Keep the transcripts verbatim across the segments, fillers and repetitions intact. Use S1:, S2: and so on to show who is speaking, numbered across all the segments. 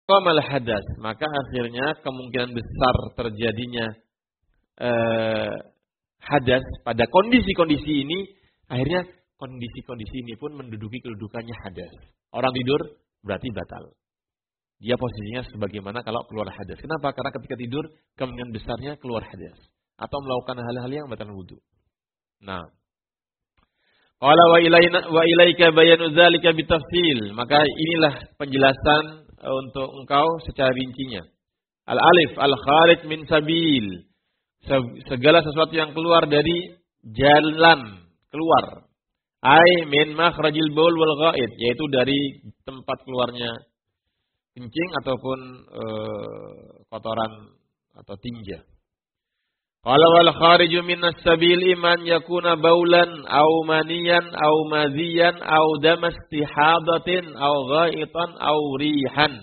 S1: qamal hadas, maka akhirnya kemungkinan besar terjadinya eh, hadas pada kondisi-kondisi ini, akhirnya kondisi-kondisi ini pun menduduki kedudukannya hadas. Orang tidur berarti batal. Dia posisinya sebagaimana kalau keluar hadas. Kenapa? Karena ketika tidur kemungkinan besarnya keluar hadas atau melakukan hal-hal yang batal wudu. Nah, qala wa ilaina wa ilaika bayanu dzalika bitafsil. Maka inilah penjelasan untuk engkau secara rincinya. Al-alif al-kharij min sabil. Segala sesuatu yang keluar dari jalan, keluar. Ai min makhrajil baul wal ghaid, yaitu dari tempat keluarnya kencing ataupun e, kotoran atau tinja. Qala wal khariju minas sabil iman yakuna baulan au maniyan au maziyan au damastihadatin au ghaitan au rihan.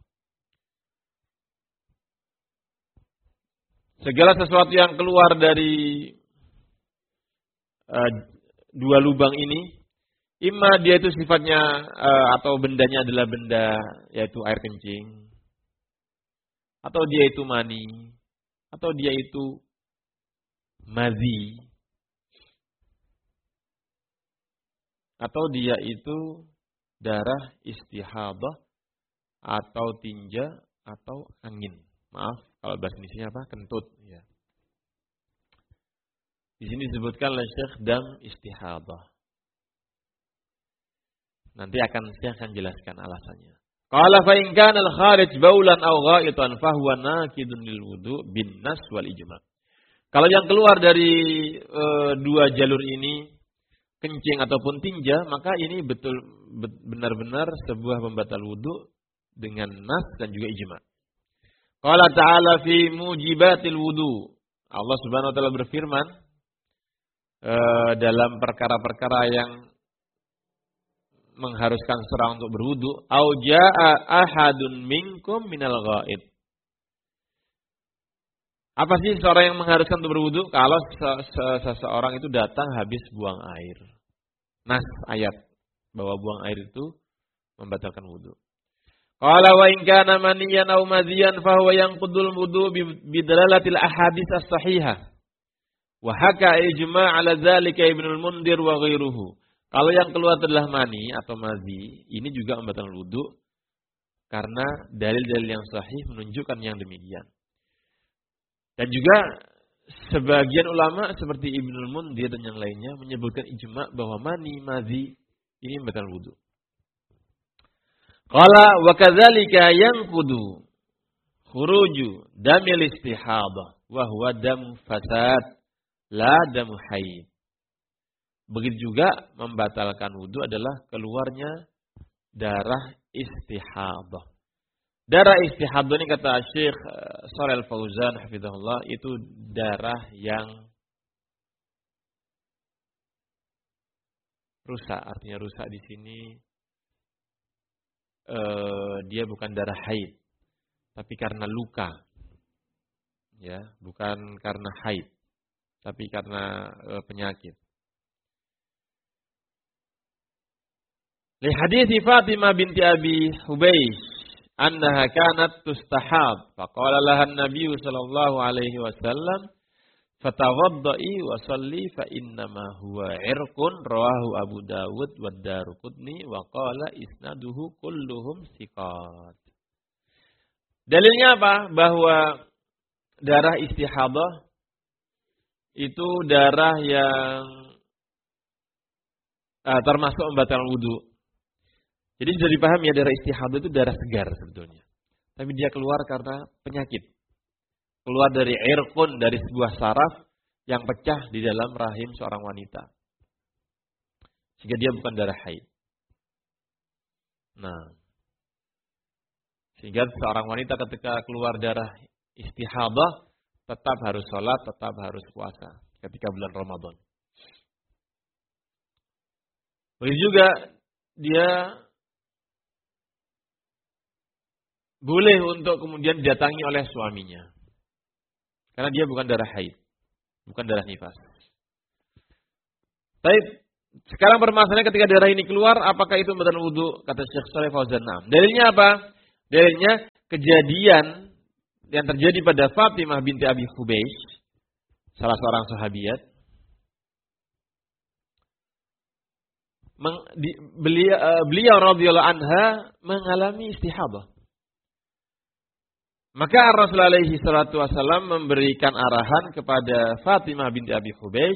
S1: Segala sesuatu yang keluar dari uh, dua lubang ini, imma dia itu sifatnya uh, atau bendanya adalah benda yaitu air kencing, atau dia itu mani, atau dia itu mazi, atau dia itu darah istihadah atau tinja atau angin. Maaf, kalau bahasa Indonesia apa? Kentut. Ya. Di sini disebutkan oleh Syekh dam istihadah. Nanti akan saya akan jelaskan alasannya. Qala fa in kana al-kharij baulan aw ghaitan fa huwa nakidun lil wudu bin nas wal ijma'. Kalau yang keluar dari e, dua jalur ini kencing ataupun tinja, maka ini betul benar-benar sebuah pembatal wudu dengan nas dan juga ijma'. Qala ta'ala fi mujibatil wudu. Allah Subhanahu wa taala berfirman uh, dalam perkara-perkara yang mengharuskan seorang untuk berwudu, au jaa ahadun minkum minal ghaid. Apa sih seorang yang mengharuskan untuk berwudu? Kalau seseorang itu datang habis buang air. Nas ayat bahwa buang air itu membatalkan wudu. Qala wa in kana maniyan aw madhiyan fa huwa yanqudul wudu bi dalalatil ahadits as-sahihah. Wa haka ijma' ala dzalika Ibnul Mundhir wa ghairuhu. Kalau yang keluar adalah mani atau madhi, ini juga membatalkan wudu karena dalil-dalil yang sahih menunjukkan yang demikian. Dan juga sebagian ulama seperti Ibnul Mundhir dan yang lainnya menyebutkan ijma' bahwa mani, madhi ini membatalkan wudu. Qala wa kadzalika yanqudu khuruju damil istihadah wa huwa dam fasad la dam haid. Begitu juga membatalkan wudu adalah keluarnya darah istihadah. Darah istihadah ini kata Syekh Shalih Al-Fauzan hafizahullah itu darah yang rusak, artinya rusak di sini Uh, dia bukan darah haid, tapi karena luka, ya, bukan karena haid, tapi karena uh, penyakit. Li hadits Fatimah binti Abi Hubaysh, annaha kanat tustahab, faqala laha an-nabiy sallallahu alaihi wasallam, fatawaddai wa salli fa innama huwa irqun, rawahu Abu Dawud wa Daruqutni wa qala isnaduhu kulluhum siqat. Dalilnya apa? Bahwa darah istihadah itu darah yang ah, termasuk membatalkan wudu. Jadi bisa dipahami ya, darah istihadah itu darah segar sebetulnya. Tapi dia keluar karena penyakit. Keluar dari irqun, dari sebuah saraf yang pecah di dalam rahim seorang wanita. Sehingga dia bukan darah haid. Nah, sehingga seorang wanita ketika keluar darah istihadah tetap harus sholat, tetap harus puasa ketika bulan Ramadan. Begitu juga dia boleh untuk kemudian didatangi oleh suaminya. Karena dia bukan darah haid, bukan darah nifas. Baik, sekarang permasalahannya ketika darah ini keluar, apakah itu membatalkan wudu? Kata Syekh Shalih Fauzan. Dalilnya apa? Dalilnya kejadian yang terjadi pada Fatimah binti Abi Hubeish, salah seorang sahabiat. Meng, di, beliau, uh, beliau radhiyallahu anha mengalami istihadah. Maka Rasulullah alaihi salatu wasallam memberikan arahan kepada Fatimah binti Abi Hubeish,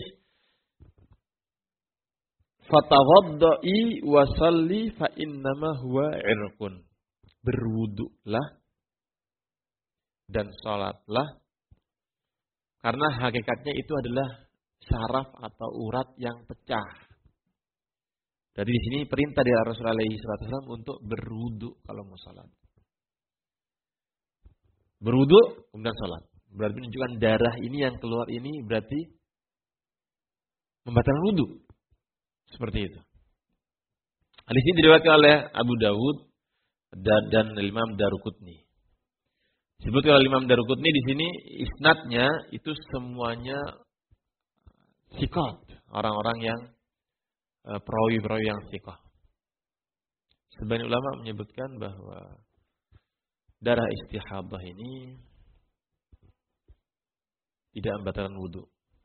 S1: "Fatawaddai wa shalli fa innama huwa irqun." Berwuduklah dan salatlah karena hakikatnya itu adalah syaraf atau urat yang pecah. Jadi di sini perintah dari Rasulullah alaihi wasallam untuk berwudu kalau mau salat. Berwudu kemudian salat. Berarti menunjukkan darah ini yang keluar ini berarti membatalkan wudu. Seperti itu. Hadis ini diriwayatkan oleh Abu Dawud dan, dan Imam Daruqutni. Disebutkan oleh Imam Daruqutni di sini isnadnya itu semuanya thiqat, orang-orang yang uh, perawi-perawi yang thiqah. Sebagian ulama menyebutkan bahwa darah istihadah ini tidak membatalkan wudu.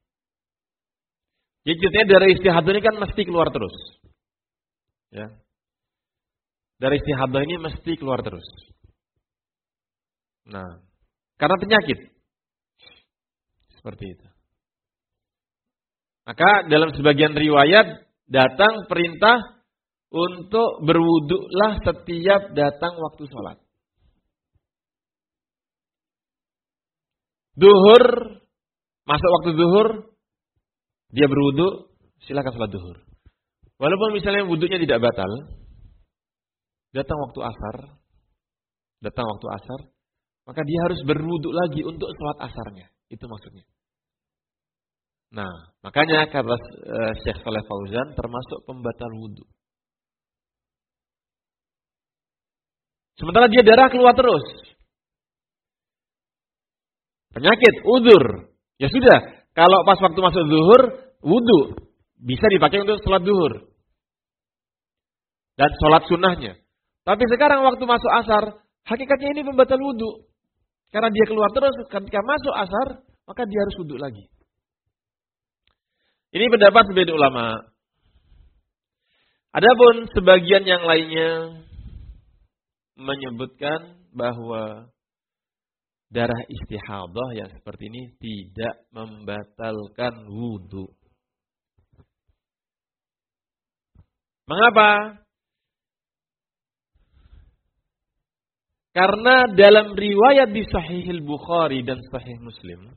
S1: Jadi ceritanya darah istihadah ini kan mesti keluar terus. Ya. Darah istihadah ini mesti keluar terus. Nah, karena penyakit. Seperti itu. Maka dalam sebagian riwayat datang perintah untuk berwuduklah setiap datang waktu sholat. Duhur, masuk waktu duhur, dia berwudu, silakan sholat duhur. Walaupun misalnya wudunya tidak batal, datang waktu asar, datang waktu asar, maka dia harus berwudu lagi untuk sholat asarnya. Itu maksudnya. Nah, makanya kata uh, Syekh Shalih Fauzan termasuk pembatal wudu. Sementara dia darah keluar terus. Penyakit, udzur. Ya sudah, kalau pas waktu masuk zuhur, wudu. Bisa dipakai untuk sholat zuhur. Dan sholat sunnahnya. Tapi sekarang waktu masuk asar, hakikatnya ini pembatal wudu. Karena dia keluar terus, ketika masuk asar, maka dia harus wudu lagi. Ini pendapat sebagian ulama. Adapun sebagian yang lainnya menyebutkan bahwa darah istihadah yang seperti ini tidak membatalkan wudu. Mengapa? Karena dalam riwayat di Sahih Bukhari dan Sahih Muslim,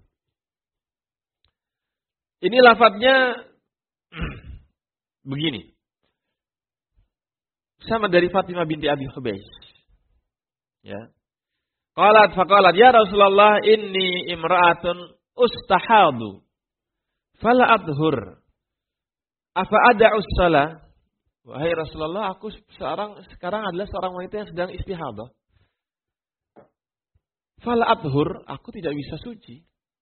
S1: ini lafadznya begini. Sama dari Fatimah binti Abi Hubeish. Ya. Qalat faqalat ya Rasulullah inni imra'atun ustahadu fala adhur afa ada'u shalah. Wahai Rasulullah, aku sekarang sekarang adalah seorang wanita yang sedang istihadah. Fala adhur, aku tidak bisa suci.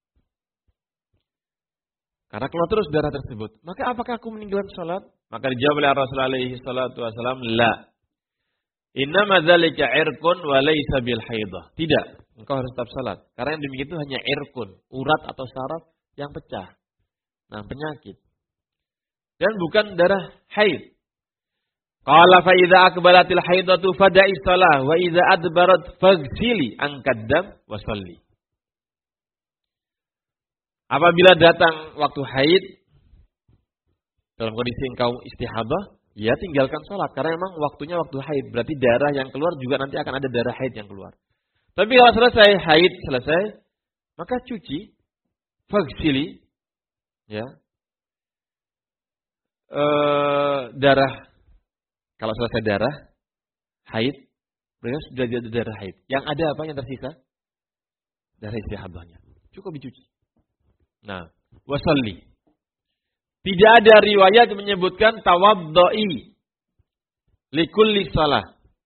S1: Karena keluar terus darah tersebut. Maka apakah aku meninggalkan salat? Maka dijawab oleh Rasulullah alaihi salatu wasallam, la. Innama dzalika irqun wa laysa bil haidah. Tidak, engkau harus tetap salat. Karena yang demikian itu hanya irqun, urat atau saraf yang pecah. Nah, penyakit. Dan bukan darah haid. Qala fa idza aqbalatil haidatu fada'i shalah wa idza adbarat faghsili an qaddam wa shalli. Apabila datang waktu haid dalam kondisi engkau istihadah, ya tinggalkan sholat. Karena memang waktunya waktu haid. Berarti darah yang keluar juga nanti akan ada darah haid yang keluar. Tapi kalau selesai haid, selesai, maka cuci. Faghsili. Ya. E, darah. Kalau selesai darah, haid. Berarti sudah ada darah haid. Yang ada apa yang tersisa? Darah istihadahnya. Cukup dicuci. Nah, wasalli. Tidak ada riwayat yang menyebutkan tawaddai likulli shalah.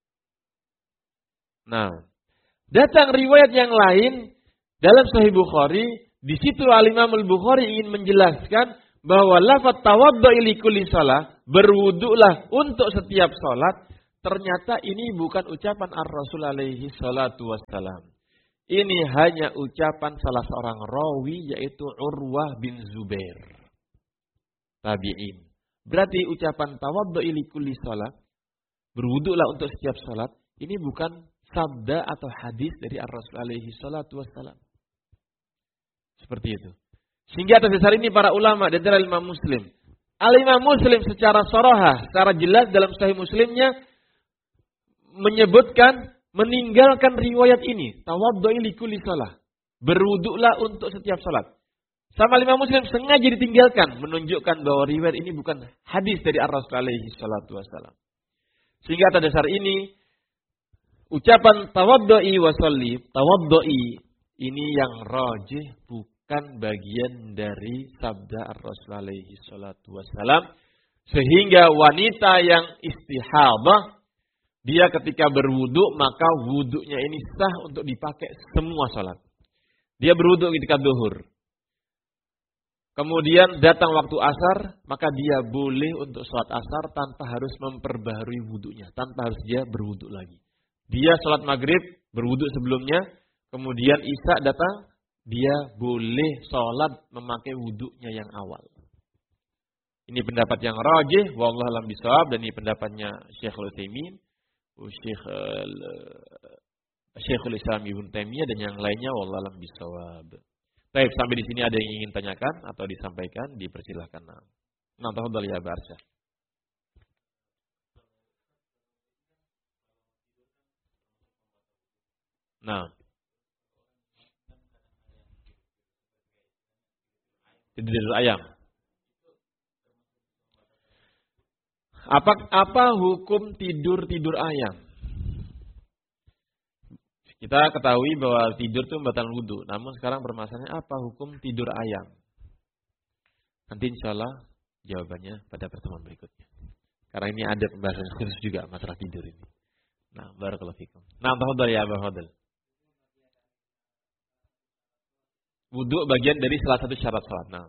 S1: Nah, datang riwayat yang lain dalam Sahih Bukhari, di situ Al-Imam Al-Bukhari ingin menjelaskan bahwa lafaz tawaddai likulli shalah, berwuduklah untuk setiap salat, ternyata ini bukan ucapan Ar-Rasul alaihi salatu wassalam. Ini hanya ucapan salah seorang rawi yaitu Urwah bin Zubair. Tabi'in. Berarti ucapan tawaddu'i li kulli salat, berwuduklah untuk setiap salat, ini bukan sabda atau hadis dari Ar-Rasul alaihi salatu wassalam. Seperti itu. Sehingga atas dasar ini para ulama dan dari Imam Muslim. Al-Imam Muslim secara sharahah, secara jelas dalam Sahih Muslimnya menyebutkan meninggalkan riwayat ini, tawaddu'i li kulli shalah, berwuduklah untuk setiap salat. Sama Imam Muslim sengaja ditinggalkan, menunjukkan bahwa riwayat ini bukan hadis dari Ar-Rasul alaihi salatu wassalam. Sehingga atas dasar ini ucapan tawaddu'i wa sholli, tawaddu'i ini yang rajih bukan bagian dari sabda Ar-Rasul alaihi salatu wassalam. Sehingga wanita yang istihadah, dia ketika berwuduk maka wuduknya ini sah untuk dipakai semua salat. Dia berwuduk ketika zuhur. Kemudian datang waktu asar, maka dia boleh untuk sholat asar tanpa harus memperbaharui wuduknya, tanpa harus dia berwuduk lagi. Dia sholat maghrib, berwuduk sebelumnya, kemudian isya datang, dia boleh sholat memakai wuduknya yang awal. Ini pendapat yang rajih, wallahu a'lam bishawab, dan ini pendapatnya Syekhul Utsaimin, Syekh Syekhul Islam Ibnu Taimiyah dan yang lainnya, wallahu a'lam bishawab. Baik, sampai di sini ada yang ingin tanyakan atau disampaikan, dipersilahkan. Nah, tafadhal ya Aba Arsyad. Nah. Tidur ayam. Apa apa hukum tidur-tidur ayam? Kita ketahui bahwa tidur itu membatalkan wudu. Namun sekarang permasalahannya apa hukum tidur ayam? Nanti insya Allah jawabannya pada pertemuan berikutnya. Karena ini ada pembahasan khusus juga masalah tidur ini. Nah, barakallahu fikum. Nah, tafadhal ya Abu Fadl. Wudu bagian dari salah satu syarat salat. Nah.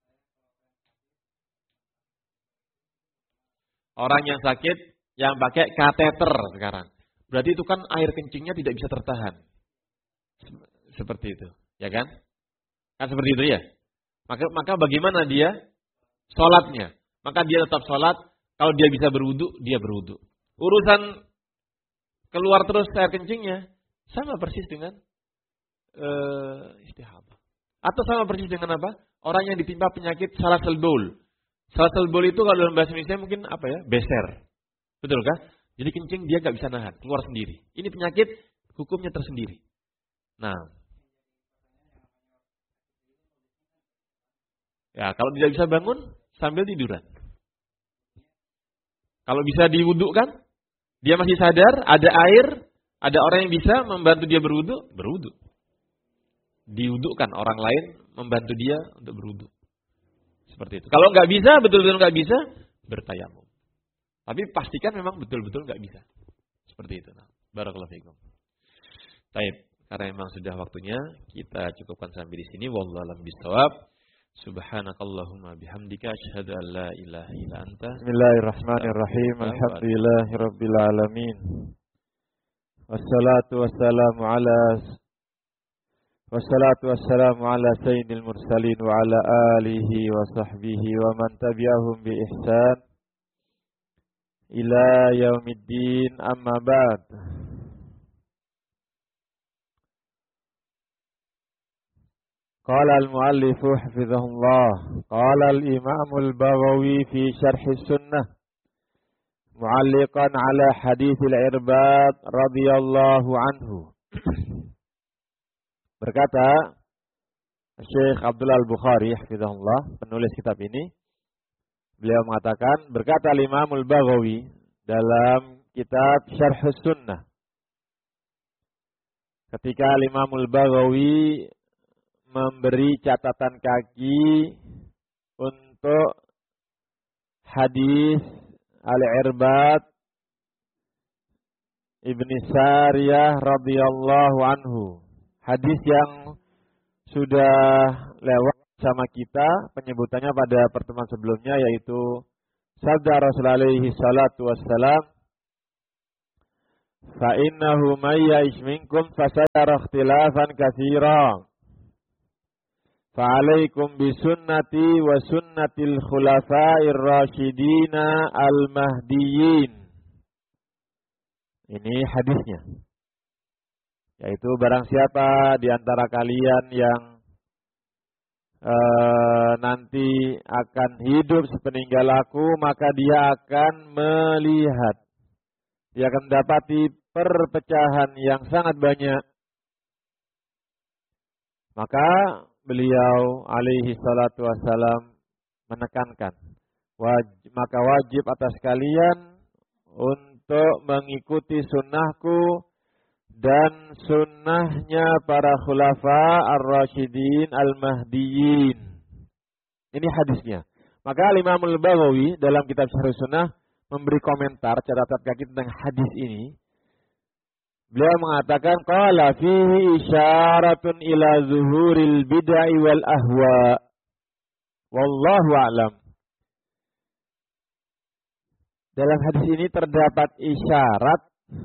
S1: Orang yang sakit yang pakai kateter sekarang. Berarti itu kan air kencingnya tidak bisa tertahan. Seperti itu, ya kan? Kan seperti itu ya. Maka maka bagaimana dia salatnya? Maka dia tetap salat. Kalau dia bisa berwudu, dia berwudu. Urusan keluar terus air kencingnya sama persis dengan uh, istihadah. Atau sama persis dengan apa? Orang yang ditimpa penyakit salasul baul. Salasul baul itu kalau dalam bahasa Indonesia mungkin apa ya? Beser. Betul kan? Jadi kencing dia nggak bisa nahan, keluar sendiri. Ini penyakit hukumnya tersendiri. Nah, ya kalau tidak bisa bangun sambil tiduran. Kalau bisa diwudukkan, dia masih sadar, ada air, ada orang yang bisa membantu dia berwudu, berwudu. Diwudukkan orang lain membantu dia untuk berwudu. Seperti itu. Kalau nggak bisa, betul-betul nggak bisa, bertayamum. Tapi pastikan memang betul-betul nggak bisa. Seperti itu. Nah, barakallahu fiikum. Baik, karena memang sudah waktunya, kita cukupkan sampai di sini. Wallahu a'lam bishawab. Subhanakallahumma bihamdika asyhadu an la ilaha illa anta.
S2: Bismillahirrahmanirrahim. Alhamdulillahirabbil alamin. Wassalatu wassalamu ala Wassalatu wassalamu ala sayyidil mursalin wa ala alihi wa sahbihi wa man tabi'ahum bi ihsan ila yaumiddin, amma ba'd. Qala al-muallif hafizahullah, qala al-imam al-Baghawi fi syarh sunnah mu'alliqan ala hadits al-Irbad radhiyallahu anhu. Berkata Syekh Abdullah Al-Bukhari hafizahullah, penulis kitab ini, beliau mengatakan, berkata Imam Al-Baghawi dalam kitab Syarh Sunnah, ketika Imam Al-Baghawi memberi catatan kaki untuk hadis Al-Irbad Ibn Sariyah radhiyallahu anhu, hadis yang sudah lewat sama kita penyebutannya pada pertemuan sebelumnya, yaitu sabda Rasul alaihi salatu wassalam, fa innahu may ya'ish minkum fasayara ikhtilafan katsiran. Fa 'alaikum bi sunnati wa sunnatil khulafa'ir rasyidin al-mahdiyyin. Ini hadisnya. Yaitu barang siapa di antara kalian yang Uh, nanti akan hidup sepeninggal aku, maka dia akan melihat, dia akan mendapati perpecahan yang sangat banyak. Maka beliau alaihi salatu wassalam menekankan, wajib, maka wajib atas kalian untuk mengikuti sunnahku dan sunnahnya para khulafa ar-rasyidin al-mahdiyyin. Ini hadisnya. Maka Imam Al-Baghawi dalam kitab Syarh Sunnah memberi komentar catatan kaki tentang hadis ini. Beliau mengatakan qala fihi isyaratun ila zuhuril bid'ah wal ahwa. Wallahu a'lam. Dalam hadis ini terdapat isyarat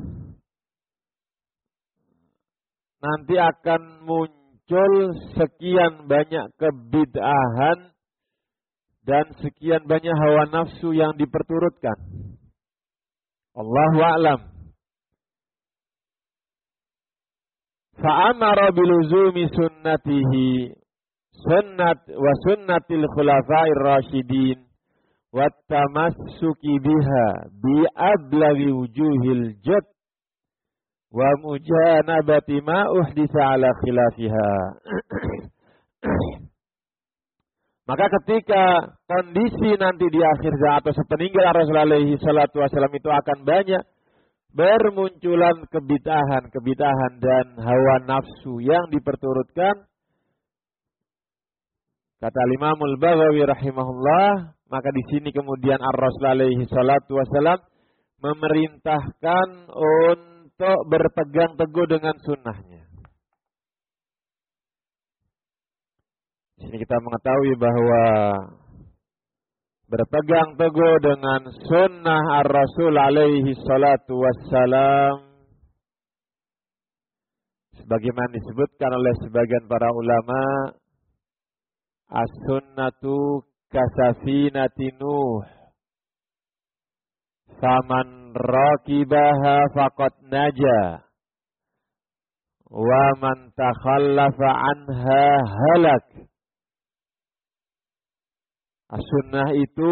S2: nanti akan muncul sekian banyak kebid'ahan dan sekian banyak hawa nafsu yang diperturutkan. Allahu a'lam. Fa'amara biluzumi sunnatihi sunnat wa sunnatil khulafa'ir rasyidin wa tamassuki biha bi ablaghi wujuhil jad wa mujanabati ma uhditha ala khilafiha. Maka ketika kondisi nanti di akhir zaman atau sepeninggal Rasulullah alaihi salatu wasallam itu akan banyak bermunculan kebid'ahan-kebid'ahan dan hawa nafsu yang diperturutkan, kata Imam Al-Baghawi rahimahullah, maka di sini kemudian Ar-Rasul alaihi salatu wasallam memerintahkan untuk untuk berpegang teguh dengan sunnahnya. Di sini kita mengetahui bahwa berpegang teguh dengan sunnah Ar-Rasul alaihi salatu wassalam, sebagaimana disebutkan oleh sebagian para ulama, as-sunnatu kasafinati Nuh, faman rakibaha faqad naja wa man takhallafa anha halak. As-sunnah itu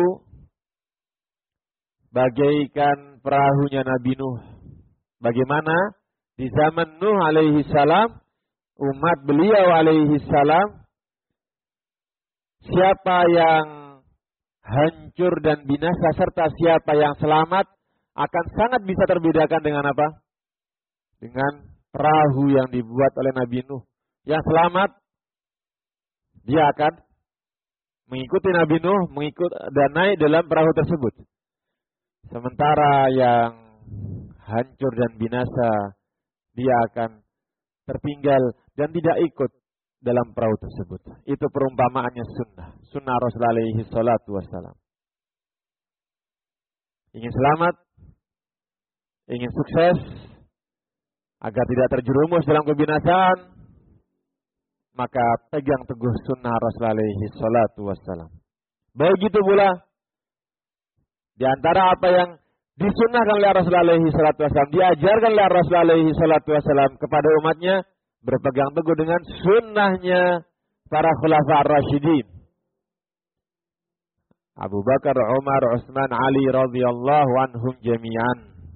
S2: bagaikan perahunya Nabi Nuh. Bagaimana di zaman Nuh alaihi salam, umat beliau alaihi salam, siapa yang hancur dan binasa serta siapa yang selamat akan sangat bisa terbedakan dengan apa? Dengan perahu yang dibuat oleh Nabi Nuh. Yang selamat, dia akan mengikuti Nabi Nuh, mengikut dan naik dalam perahu tersebut. Sementara yang hancur dan binasa, dia akan tertinggal dan tidak ikut dalam perahu tersebut. Itu perumpamaannya sunnah. Sunnah Rasulullah alaihi salatu wassalam. Ingin selamat, ingin sukses, agar tidak terjerumus dalam kebinasaan, maka pegang teguh sunnah Rasulullah alaihi salatu wassalam. Begitu pula, di antara apa yang disunnahkan oleh Rasulullah alaihi salatu wassalam, diajarkan oleh Rasulullah alaihi salatu wassalam kepada umatnya, berpegang teguh dengan sunnahnya para khulafa ar-rasyidin. Abu Bakar, Umar, Utsman, Ali radhiyallahu anhum jami'an.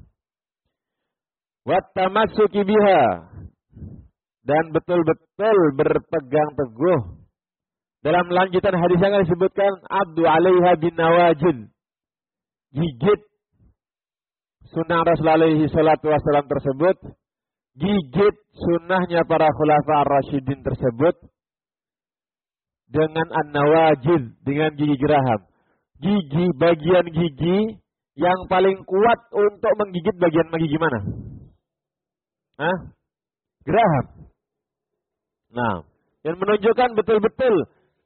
S2: Wattamassuki biha, dan betul-betul berpegang teguh. Dalam lanjutan hadis yang disebutkan, abdu alaiha bin nawajid, gigit sunnah Rasulullah alaihi salatu wassalam tersebut, gigit sunnahnya para khulafa ar-rasyidin tersebut dengan an-nawajid, dengan gigi geraham. Gigi, bagian gigi yang paling kuat untuk menggigit bagian gigi mana? Hah? Geraham. Nah, yang menunjukkan betul-betul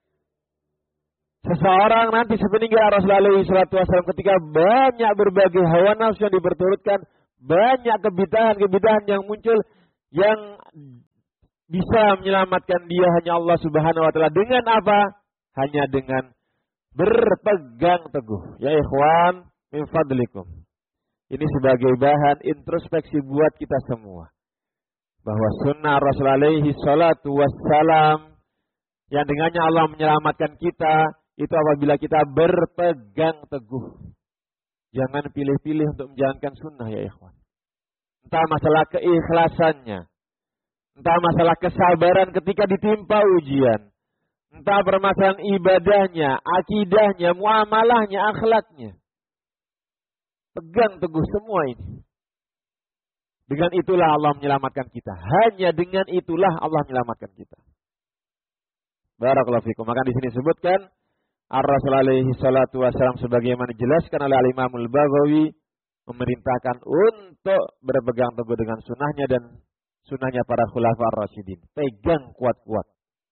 S2: seseorang nanti sepeninggal Rasulullah alaihi salatu wassalam ketika banyak berbagai hawa nafsu yang diperturutkan, banyak kebidahan-kebidahan yang muncul yang bisa menyelamatkan dia hanya Allah Subhanahu wa taala. Dengan apa? Hanya dengan berpegang teguh. Ya ikhwan, min fadlikum. Ini sebagai bahan introspeksi buat kita semua. Bahwa sunnah Rasul alaihi salatu wassalam yang dengannya Allah menyelamatkan kita, itu apabila kita berpegang teguh. Jangan pilih-pilih untuk menjalankan sunnah ya ikhwan. Entah masalah keikhlasannya, entah masalah kesabaran ketika ditimpa ujian, entah permasalahan ibadahnya, akidahnya, muamalahnya, akhlaknya. Pegang teguh semua ini. Dengan itulah Allah menyelamatkan kita. Hanya dengan itulah Allah menyelamatkan kita. Barakallahu fikum. Maka di sini disebutkan Ar-Rasul alaihi salatu wassalam sebagaimana dijelaskan oleh Al-Imam Al-Baghawi memerintahkan untuk berpegang teguh dengan sunnahnya dan sunnahnya para khulafa ar-rasyidin. Pegang kuat-kuat.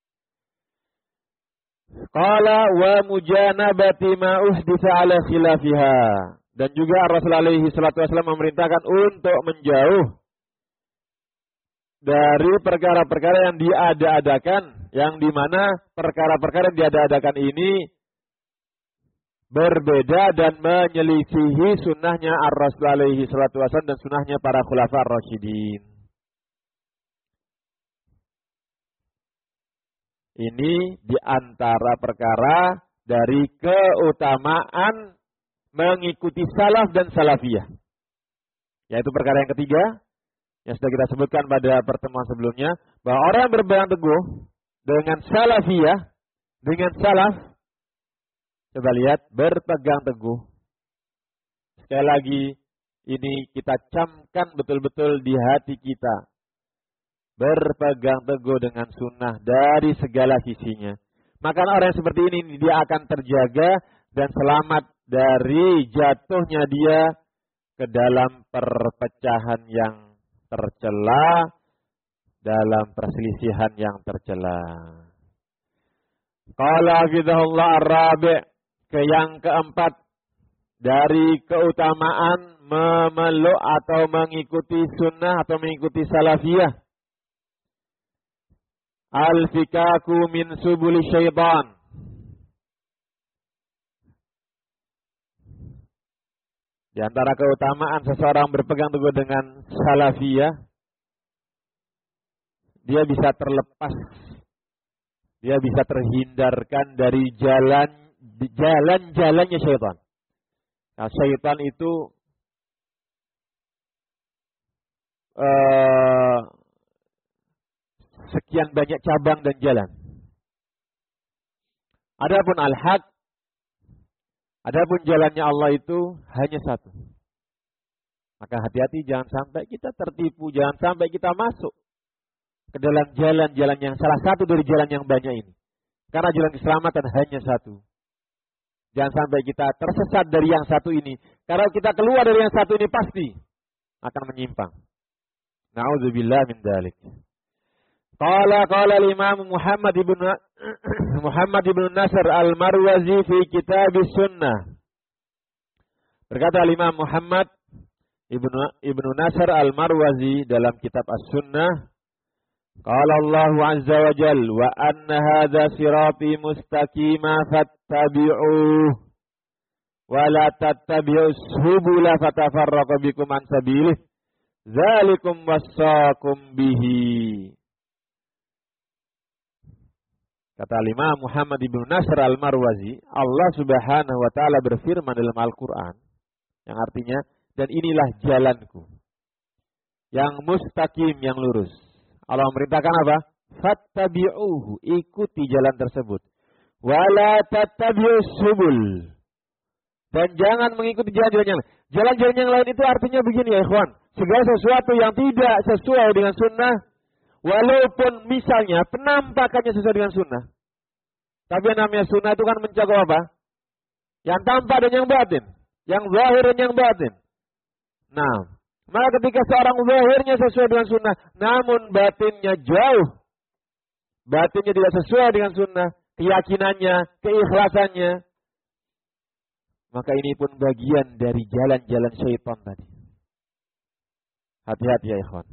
S2: Qala wa mujanabati ma uhditha ala khilafiha. Dan juga Rasul alaihi salatu wasallam memerintahkan untuk menjauh dari perkara-perkara yang diada-adakan, yang dimana perkara-perkara yang diada-adakan ini berbeda dan menyelisihi sunnahnya Ar-Rasul alaihi salatu wasallam dan sunnahnya para khulafa ar-rasyidin. Ini diantara perkara dari keutamaan mengikuti salaf dan salafiyah. Yaitu perkara yang ketiga, yang sudah kita sebutkan pada pertemuan sebelumnya, bahwa orang yang berpegang teguh dengan salafiyah, dengan salaf, coba lihat, berpegang teguh. Sekali lagi, ini kita camkan betul-betul di hati kita. Berpegang teguh dengan sunnah dari segala sisinya. Maka orang yang seperti ini, dia akan terjaga dan selamat dari jatuhnya dia ke dalam perpecahan yang tercela, dalam perselisihan yang tercela. Qala hafizahullah ar-rabi', ke yang keempat dari keutamaan memeluk atau mengikuti sunnah atau mengikuti salafiyah. Al-fikaku min subuli syaitan. Di antara keutamaan seseorang berpegang teguh dengan salafiyah, dia bisa terlepas, dia bisa terhindarkan dari jalan jalan-jalannya syaitan. Nah, syaitan itu uh, sekian banyak cabang dan jalan. Adapun al-haq, adapun jalannya Allah itu hanya satu. Maka hati-hati jangan sampai kita tertipu, jangan sampai kita masuk ke dalam jalan-jalan yang salah satu dari jalan yang banyak ini. Karena jalan keselamatan hanya satu. Jangan sampai kita tersesat dari yang satu ini. Karena kita keluar dari yang satu ini pasti akan menyimpang. Na'udzubillah min dzalik. Qala qala al-Imam Muhammad ibn Muhammad ibn Nasr al-Marwazi fi kitab sunnah. Berkata al-Imam Muhammad ibn ibn Nasr al-Marwazi dalam kitab As-Sunnah, qala Allah azza wa jalla wa anna hadza sirati mustaqima fattabi'uhu wa la tattabi'us subula fatafarraqu bikum an sabilihi dzalikum wassaqum bihi. Kata Imam Muhammad ibn Nasr al-Marwazi, Allah Subhanahu wa taala berfirman dalam Al-Qur'an yang artinya, dan inilah jalanku yang mustaqim, yang lurus. Allah memerintahkan apa? Fattabi'uhu, ikuti jalan tersebut. Wala tattabi'us subul, dan jangan mengikuti jalan-jalan yang lain. Jalan-jalan yang lain itu artinya begini ya ikhwan, segala sesuatu yang tidak sesuai dengan sunnah, walaupun misalnya penampakannya sesuai dengan sunnah, tapi yang namanya sunnah itu kan mencakup apa? Yang tampak dan yang batin, yang zahir dan yang batin. Nah, maka ketika seorang zahirnya sesuai dengan sunnah, namun batinnya jauh, batinnya tidak sesuai dengan sunnah, keyakinannya, keikhlasannya, maka ini pun bagian dari jalan-jalan syaitan tadi. Hati-hati ya ikhwan.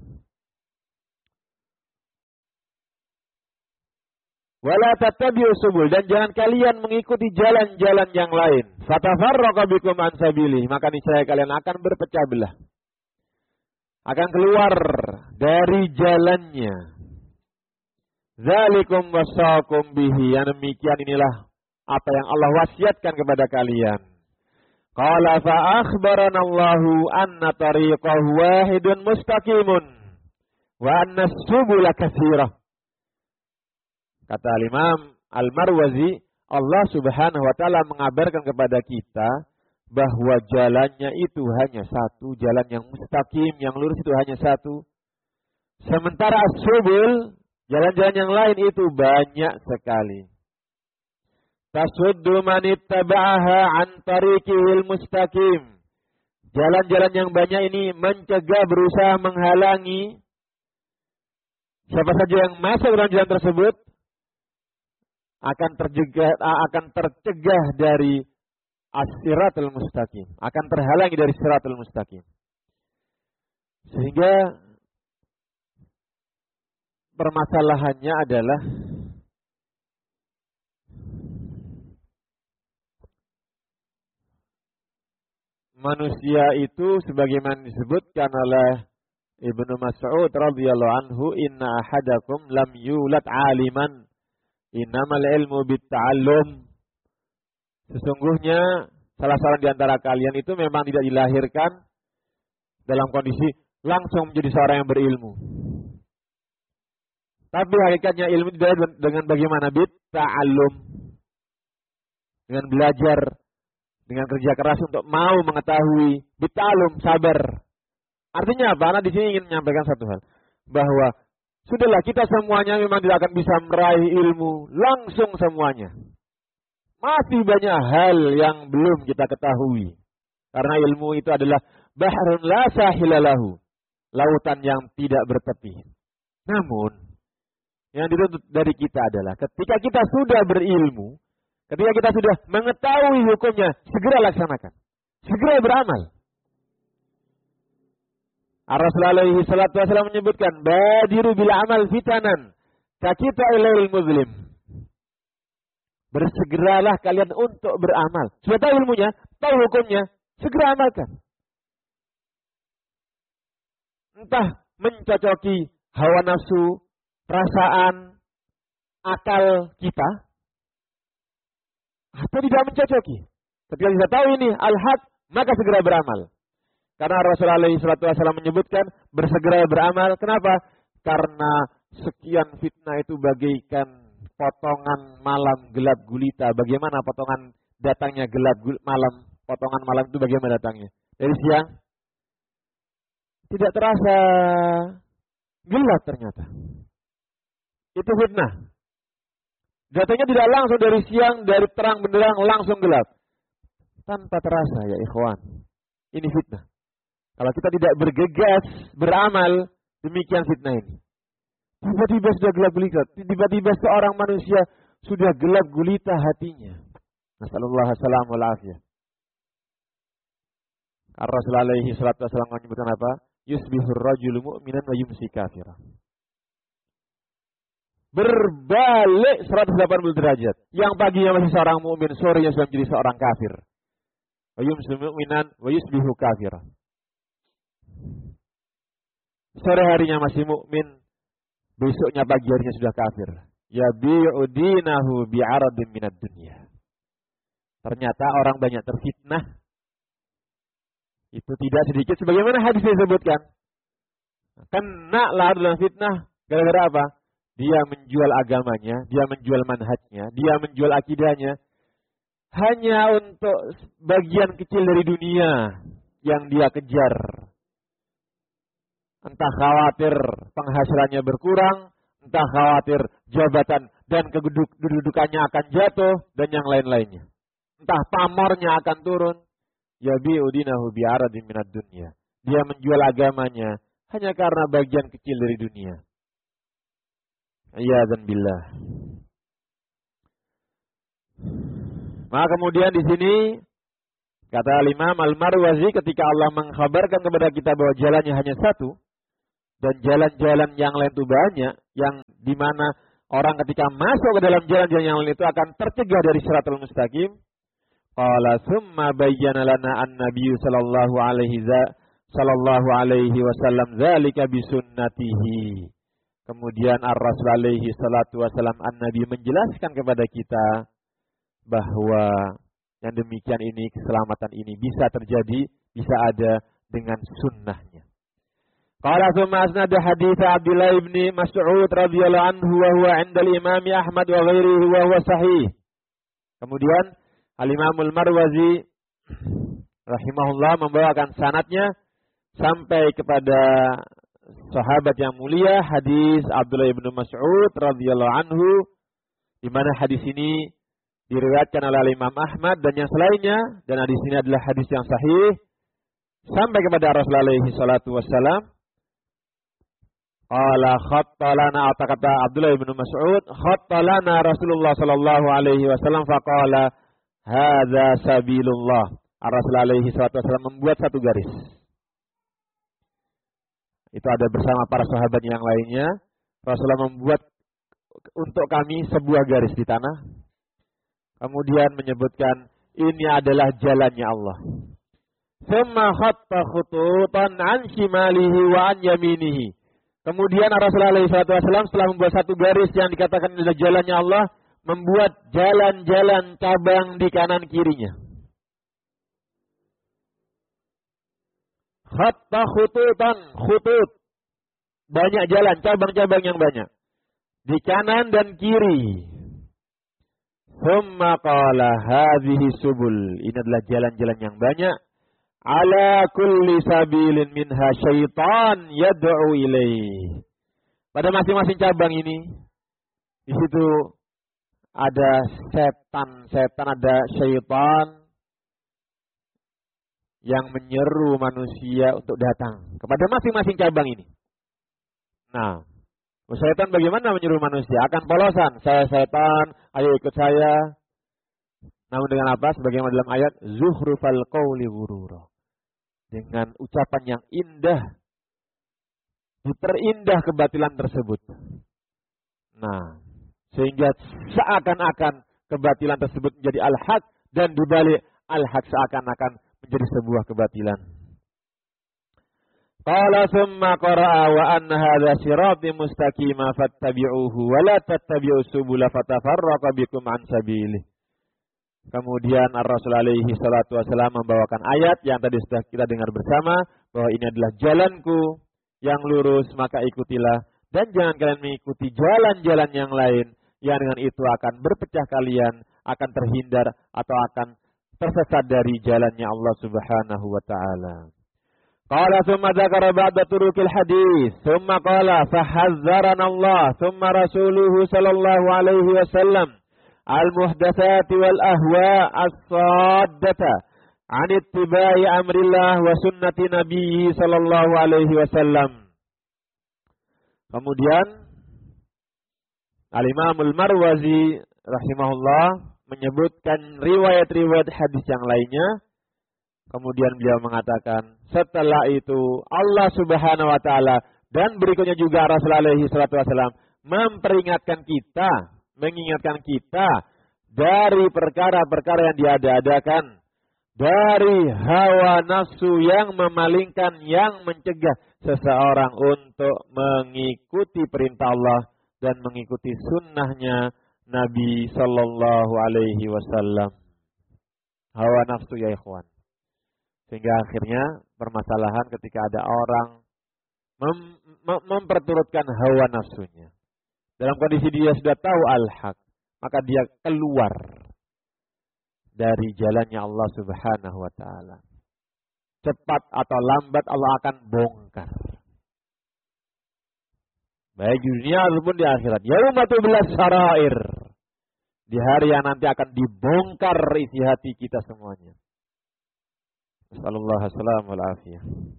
S2: Wala tattabi'u subul, dan jangan kalian mengikuti jalan-jalan yang lain. Fatafarraqa bikum an sabili, maka niscaya kalian akan berpecah belah. Akan keluar dari jalannya. Zalikum wasaqum bihi, yang demikian inilah apa yang Allah wasiatkan kepada kalian. Qala fa akhbarana Allahu anna tariqahu wahidun mustaqimun wa anna subula katsirah. Kata Imam Al-Marwazi, Allah Subhanahu wa taala mengabarkan kepada kita bahwa jalannya itu hanya satu, jalan yang mustaqim, yang lurus itu hanya satu. Sementara as-subul, jalan-jalan yang lain itu banyak sekali. Tasuddu man ittaba'aha an tariqil mustaqim. Jalan-jalan yang banyak ini mencegah, berusaha menghalangi siapa saja yang masuk dalam jalan tersebut akan tercegah akan tercegah dari as-siratul mustaqim, akan terhalangi dari siratul mustaqim. Sehingga permasalahannya adalah manusia itu sebagaimana disebutkan oleh Ibnu Mas'ud radhiyallahu anhu, inna ahadakum lam yulad aliman innamal ilmu bitta'allum. Sesungguhnya salah seorang di antara kalian itu memang tidak dilahirkan dalam kondisi langsung menjadi seorang yang berilmu. Tapi hakikatnya ilmu tidak dengan bagaimana? Bitta'allum. Dengan belajar, dengan kerja keras untuk mau mengetahui. Bitta'allum, sabar. Artinya apa? Anak di sini ingin menyampaikan satu hal, bahwa sudahlah, kita semuanya memang tidak akan bisa meraih ilmu langsung semuanya. Masih banyak hal yang belum kita ketahui. Karena ilmu itu adalah bahrun la sahilalahu, lautan yang tidak bertepi. Namun, yang dituntut dari kita adalah ketika kita sudah berilmu, ketika kita sudah mengetahui hukumnya, segera laksanakan. Segera beramal. Ar-Rasul alaihi salatu wasallam menyebutkan, badiru bil amal fitanan kakita ilail muslim. Bersegeralah kalian untuk beramal. Sudah tahu ilmunya, tahu hukumnya, segera amalkan. Entah mencocoki hawa nafsu, perasaan, akal kita, atau tidak mencocoki. Ketika kita tahu ini al-haq, maka segera beramal. Karena Rasulullah shallallahu alaihi wasallam menyebutkan bersegera beramal. Kenapa? Karena sekian fitnah itu bagaikan potongan malam gelap gulita. Bagaimana potongan datangnya gelap malam? Potongan malam itu bagaimana datangnya? Dari siang tidak terasa gelap ternyata. Itu fitnah. Datangnya tidak langsung dari siang, dari terang benderang langsung gelap. Tanpa terasa ya ikhwan. Ini fitnah. Kalau kita tidak bergegas, beramal, demikian fitnah ini. Tiba-tiba sudah gelap gulita. Tiba-tiba seorang manusia sudah gelap gulita hatinya. Nasallallahu alaihi wa afiyah. Ar-Rasul alaihi salatu wasallam menyebutkan apa? Yusbihur rajulu mu'minan wa yumsi kafirah. Berbalik seratus delapan puluh derajat. Yang paginya masih seorang mukmin, sorenya sudah menjadi seorang kafir. Wa yumsi mu'minan wa yusbihu kafirah. Sore harinya masih mukmin, besoknya pagi harinya sudah kafir. Yabi'u dinahu bi'aradin minad dunya. Ternyata orang banyak terfitnah. Itu tidak sedikit sebagaimana hadis disebutkan. Kena lah dalam fitnah gara-gara apa? Dia menjual agamanya, dia menjual manhajnya, dia menjual akidahnya hanya untuk bagian kecil dari dunia yang dia kejar. Entah khawatir penghasilannya berkurang, entah khawatir jabatan dan kedudukannya akan jatuh, dan yang lain-lainnya. Entah pamornya akan turun. Yabi'u dinahu bi'aradin minad dunya. Dia menjual agamanya hanya karena bagian kecil dari dunia. Iyadzan billah. Maka kemudian di sini kata Imam Al-Marwazi ketika Allah mengkhabarkan kepada kita bahwa jalannya hanya satu, dan jalan-jalan yang lain itu banyak, yang dimana orang ketika masuk ke dalam jalan-jalan yang lain itu akan tercegah dari Shiratal Mustaqim. Qala tsumma bayyana lana an-nabiy sallallahu alaihi sallallahu alaihi wasallam dzalika bisunnatihi. Kemudian Ar-Rasul alaihi salatu wasallam an-nabi menjelaskan kepada kita bahwa yang demikian ini, keselamatan ini bisa terjadi, bisa ada dengan sunnahnya. Qala tsumma asnada hadits Abdullah bin Mas'ud radhiyallahu anhu wa huwa 'inda al-Imam Ahmad wa ghairihi wa huwa sahih. Kemudian Al-Imam Al-Marwazi rahimahullah membawakan sanadnya sampai kepada sahabat yang mulia, hadis Abdullah bin Mas'ud radhiyallahu anhu, di mana hadis ini diriwayatkan oleh Imam Ahmad dan yang selainnya, dan hadis ini adalah hadis yang sahih sampai kepada Rasulullah alaihi salatu wassalam. Qala khattalana, kata Abdullah bin Mas'ud, khattalana Rasulullah sallallahu alaihi wasallam faqala hadza sabilullah. Rasulullah alaihi salatu wasallam membuat satu garis. Itu ada bersama para sahabat yang lainnya. Rasulullah membuat untuk kami sebuah garis di tanah. Kemudian menyebutkan ini adalah jalannya Allah. Tsumma khatta khututan an shimalihi wa an yaminihi. Kemudian Rasulullah alaihi salatu wasallam setelah membuat satu garis yang dikatakan adalah jalannya Allah, membuat jalan-jalan cabang di kanan kirinya. Khatta khututan, khutut. Banyak jalan, cabang-cabang yang banyak. Di kanan dan kiri. Tsumma qala hadhihi subul. Ini adalah jalan-jalan yang banyak. Ala kulli sabilin minha syaitan yad'u ilaih. Pada masing-masing cabang ini, di situ ada setan-setan, ada syaitan yang menyeru manusia untuk datang kepada masing-masing cabang ini. Nah, syaitan bagaimana menyeru manusia? Akan polosan, saya setan, ayo ikut saya. Namun dengan apa? Sebagaimana dalam ayat, zuhrufal qawli ghurura. Dengan ucapan yang indah, diperindah kebatilan tersebut. Nah, sehingga seakan-akan kebatilan tersebut menjadi al-haq, dan dibalik al-haq seakan-akan menjadi sebuah kebatilan. Qala tsumma qara'a wa anna hadza sirati mustaqima fattabi'uhu wa la tattabi'us subula fatafarraqa bikum an sabilihi. Kemudian Ar-Rasul alaihi salatu wasallam membawakan ayat yang tadi sudah kita dengar bersama, bahwa ini adalah jalanku yang lurus, maka ikutilah, dan jangan kalian mengikuti jalan-jalan yang lain yang dengan itu akan berpecah kalian, akan terhindar atau akan tersesat dari jalannya Allah Subhanahu wa taala. Qala tsumma dzakara ba'da turukil hadis, tsumma qala fahazzarana Allah, tsumma rasuluhu sallallahu alaihi wasallam al-muhdatsati wal ahwa as-saddata an ittiba'i amrillah wa sunnati nabiyyi sallallahu alaihi wasallam. Kemudian Al-Imam Al-Marwazi rahimahullah menyebutkan riwayat-riwayat hadis yang lainnya. Kemudian beliau mengatakan, setelah itu Allah Subhanahu wa taala dan berikutnya juga Rasulullah alaihi salatu wasallam memperingatkan kita, mengingatkan kita dari perkara-perkara yang diada-adakan, dari hawa nafsu yang memalingkan, yang mencegah seseorang untuk mengikuti perintah Allah dan mengikuti sunnahnya Nabi Sallallahu Alaihi Wasallam. Hawa nafsu ya ikhwan. Sehingga akhirnya permasalahan ketika ada orang mem mem memperturutkan hawa nafsunya. Dalam kondisi dia sudah tahu al-haq, maka dia keluar dari jalannya Allah Subhanahu wa taala. Cepat atau lambat Allah akan bongkar. Baik di dunia ataupun di akhirat. Yauma tublas sarair. Di hari yang nanti akan dibongkar isi hati kita semuanya. Sallallahu alaihi wasallam wal afiyah.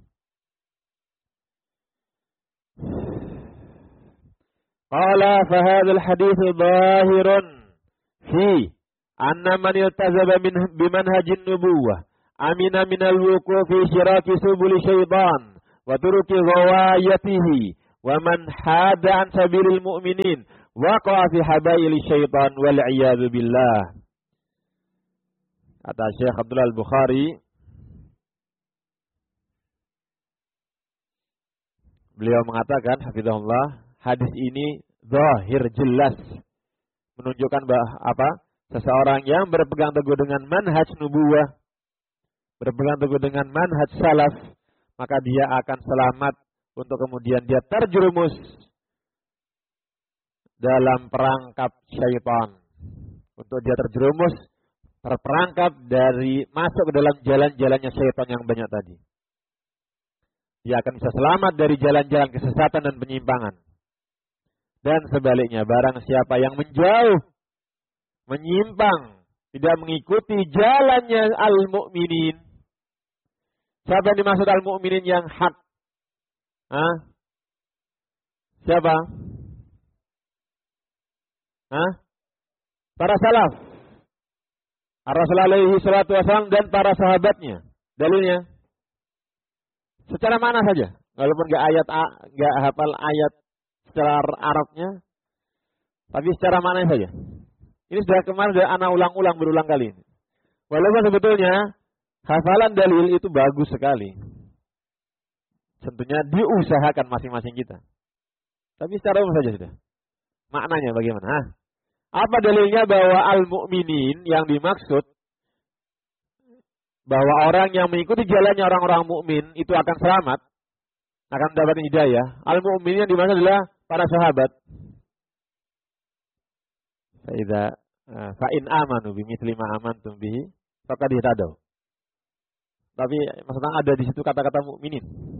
S2: Qala fa hadzal hadits dhahirun fi anna man iltazama bi manhajin nubuwah amina min al-wuquf fi shiraki subul syaitan wa turuki ghawayatihi wa man hada an sabilil mu'minin waqa'a fi habaili syaitan wal iyadu billah. Kata Syekh Abdullah Al-Bukhari, beliau mengatakan hafizahullah, hadis ini zahir jelas menunjukkan bahwa apa? Seseorang yang berpegang teguh dengan manhaj nubuwah, berpegang teguh dengan manhaj salaf, maka dia akan selamat untuk kemudian dia terjerumus dalam perangkap syaitan. Untuk dia terjerumus, terperangkap dari masuk ke dalam jalan-jalannya syaitan yang banyak tadi. Dia akan bisa selamat dari jalan-jalan kesesatan dan penyimpangan. Dan sebaliknya, barang siapa yang menjauh, menyimpang, tidak mengikuti jalannya al-mu'minin. Siapa yang dimaksud al-mu'minin yang hak? Hah? Siapa? Hah? Para salaf. Ar-Rasul alaihi salatu wassalam dan para sahabatnya. Dalilnya? Secara mana saja. Walaupun gak ayat gak hafal ayat secara Arabnya, tapi secara mana saja. Ini sudah kemarin sudah anak ulang-ulang berulang kali. Walaupun sebetulnya hafalan dalil itu bagus sekali. Tentunya diusahakan masing-masing kita. Tapi secara umum saja sudah. Maknanya bagaimana? Hah? Apa dalilnya bahwa al-mu'minin yang dimaksud bahwa orang yang mengikuti jalannya orang-orang mukmin itu akan selamat, akan mendapatkan hidayah. Al-mu'minin yang dimaksud adalah para sahabat. Fa'idha fa'in amanu bimithli ma amantum bihi faqad ihtadaw. Tapi maksudnya ada di situ kata-kata mukminin.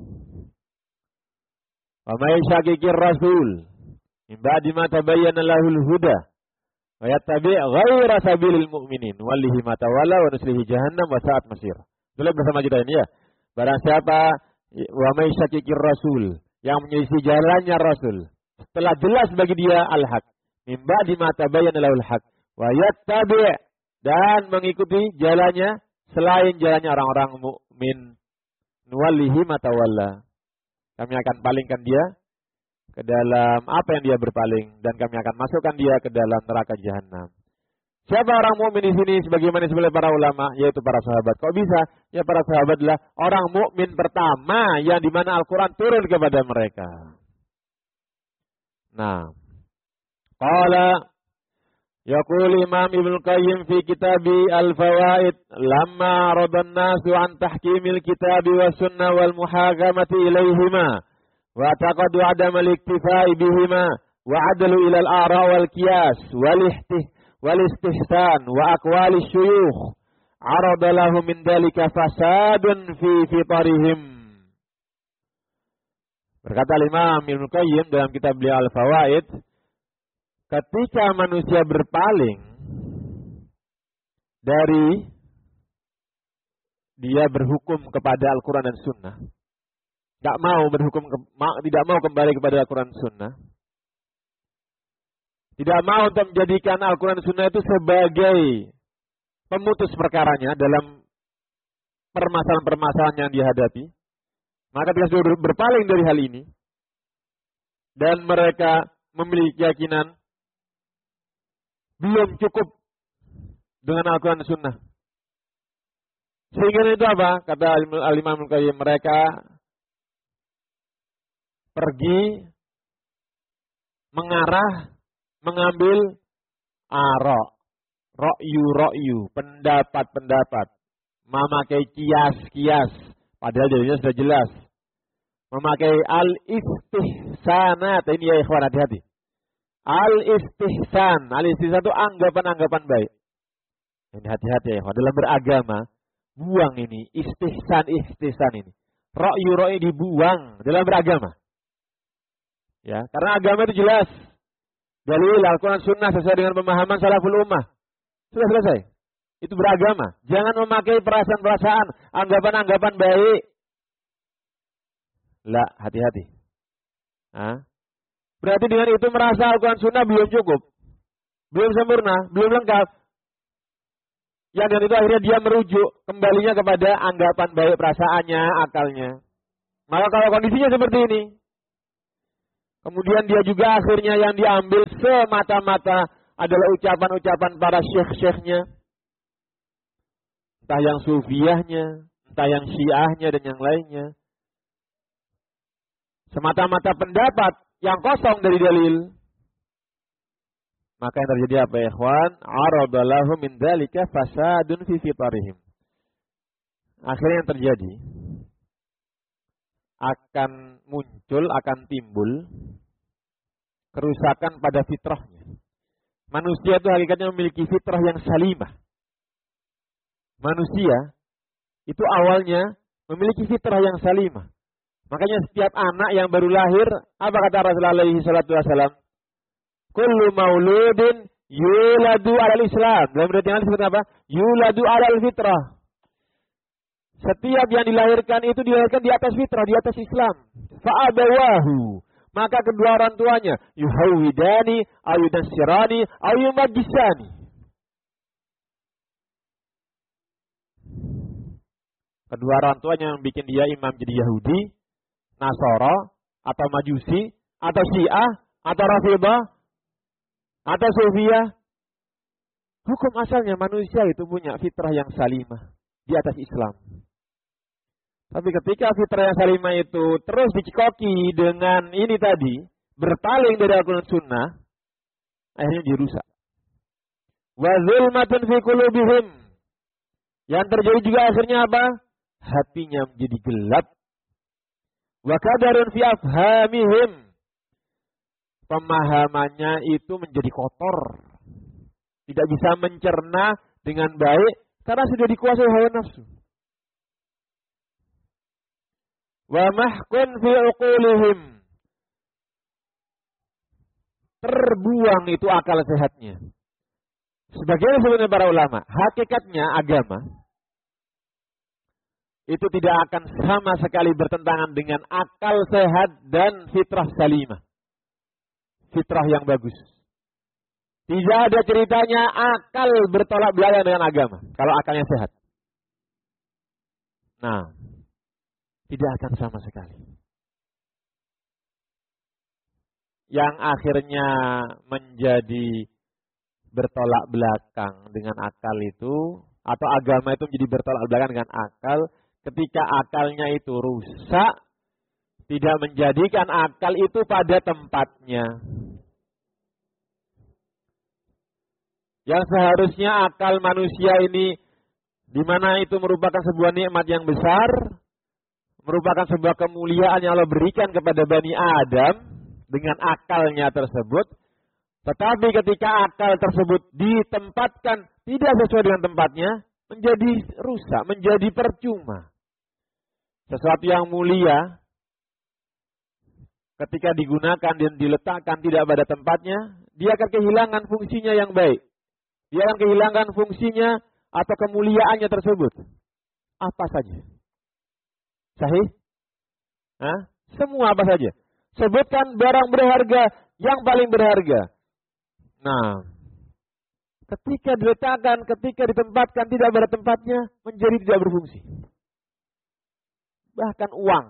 S2: Wa may syaqiqir rasul min ba'di ma tabayyana lahul huda wa yattabi' ghaira sabilil mu'minin wallihi ma tawalla wa nuslihi jahannam wa sa'at masir. Boleh bersama kita ini ya. Barang siapa wa may syaqiqir rasul yang menyelisih jalannya Rasul setelah jelas bagi dia al-haq min ba'di ma tabayyana lahul haq wa yattabi' dan mengikuti jalannya selain jalannya orang-orang mukmin, nuwallihi ma tawalla. Kami akan palingkan dia ke dalam apa yang dia berpaling dan kami akan masukkan dia ke dalam neraka jahanam. Siapa orang mukmin di sini sebagaimana disebut para ulama, yaitu para sahabat. Kok bisa? Ya para sahabat adalah orang mukmin pertama yang dimana Al-Quran turun kepada mereka. Nah, qala yaqul Imam Ibnu Qayyim fi kitabi Al-Fawaid lamma radan nasu an tahkimil kitabi was sunnah wal muhakamati ilaihima wa taqadu adam al-iktifai bihima wa adalu ila al-ara wal qiyas wal ihtih wal istihsan wa aqwali syuyukh arada lahu min dalika fasadun fi fitarihim. Berkata Imam Ibnu Qayyim dalam kitab beliau Al-Fawaid, ketika manusia berpaling dari dia berhukum kepada Al-Quran dan Sunnah, tidak mau berhukum, tidak mau kembali kepada Al-Quran dan Sunnah, tidak mau untuk menjadikan Al-Quran dan Sunnah itu sebagai pemutus perkaranya dalam permasalahan-permasalahan yang dihadapi, maka ketika sudah berpaling dari hal ini dan mereka memiliki keyakinan belum cukup dengan Al-Quran dan Sunnah. Sehingga itu apa? Kata Al-Imam Ibnu Qayyim, mereka pergi mengarah, mengambil ara, ra'yu-ra'yu, pendapat-pendapat, memakai kias-kias, padahal jadinya sudah jelas. Memakai al-istihsanat, ini ya ikhwan, hati-hati. Al-istihsan. Al-istihsan itu anggapan-anggapan baik. Ini hati-hati ya. Dalam beragama, buang ini. Istihsan-istihsan ini. Ra'yu-ra'yu dibuang dalam beragama. Ya, karena agama itu jelas. Dalil Al-Quran Sunnah sesuai dengan pemahaman salaful ummah. Sudah selesai. Itu beragama. Jangan memakai perasaan-perasaan, anggapan-anggapan baik. Lah, hati-hati. Hah? Berarti dengan itu merasa Al-Quran Sunnah belum cukup. Belum sempurna, belum lengkap. Yang dengan itu akhirnya dia merujuk kembalinya kepada anggapan baik perasaannya, akalnya. Maka kalau kondisinya seperti ini, kemudian dia juga akhirnya yang diambil semata-mata adalah ucapan-ucapan para syekh-syekhnya, entah yang sufiyahnya, entah yang syiahnya dan yang lainnya. Semata-mata pendapat yang kosong dari dalil. Maka yang terjadi apa ya ikhwan? Aradalahu min dzalika fasadun fi fitarihim. Akhirnya yang terjadi akan muncul, akan timbul kerusakan pada fitrahnya. Manusia itu hakikatnya memiliki fitrah yang salimah. Manusia itu awalnya memiliki fitrah yang salimah. Makanya setiap anak yang baru lahir, apa kata Rasulullah alaihi salatu wasallam? Kullu mauludin yuladu alal Islam. Dalam riwayat yang lain disebut apa? Yuladu alal fitrah. Setiap yang dilahirkan itu dilahirkan di atas fitrah, di atas Islam. Fa'abawahu. Maka kedua orang tuanya, yuhawidani, ayudansirani, ayumajisani. Kedua orang tuanya yang bikin dia imam jadi Yahudi, Nasara, atau Majusi, atau Syiah, atau Rafidah, atau Sufiyah. Hukum asalnya manusia itu punya fitrah yang salimah di atas Islam. Tapi ketika fitrah yang salimah itu terus dicekoki dengan ini tadi, berpaling dari Al-Quran Sunnah, akhirnya dirusak. Wa zulmatun fi qulubihim. Yang terjadi juga akhirnya apa? Hatinya menjadi gelap. Wa kadarun fi afhamihim. Pemahamannya itu menjadi kotor. Tidak bisa mencerna dengan baik karena sudah dikuasai hawa nafsu. Wa mahkun fi uqulihim. Terbuang itu akal sehatnya. Sebagaimana sebenarnya para ulama, hakikatnya agama itu tidak akan sama sekali bertentangan dengan akal sehat dan fitrah salimah. Fitrah yang bagus. Tidak ada ceritanya akal bertolak belakang dengan agama. Kalau akalnya sehat. Nah, tidak akan sama sekali. Yang akhirnya menjadi bertolak belakang dengan akal itu, atau agama itu menjadi bertolak belakang dengan akal, ketika akalnya itu rusak, tidak menjadikan akal itu pada tempatnya. Yang seharusnya akal manusia ini, di mana itu merupakan sebuah nikmat yang besar, merupakan sebuah kemuliaan yang Allah berikan kepada Bani Adam dengan akalnya tersebut. Tetapi ketika akal tersebut ditempatkan tidak sesuai dengan tempatnya, menjadi rusak, menjadi percuma. Sesuatu yang mulia, ketika digunakan dan diletakkan tidak pada tempatnya, dia akan kehilangan fungsinya yang baik. Dia akan kehilangan fungsinya atau kemuliaannya tersebut. Apa saja? Sahih? Hah? Semua apa saja? Sebutkan barang berharga yang paling berharga. Nah, ketika diletakkan, ketika ditempatkan tidak pada tempatnya, menjadi tidak berfungsi. Bahkan uang.